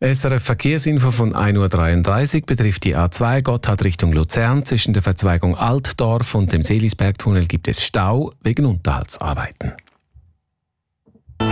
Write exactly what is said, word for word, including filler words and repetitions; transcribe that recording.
S R F Verkehrsinfo von ein Uhr dreiunddreißig betrifft die A zwei Gotthard Richtung Luzern. Zwischen der Verzweigung Altdorf und dem Seelisbergtunnel gibt es Stau wegen Unterhaltsarbeiten.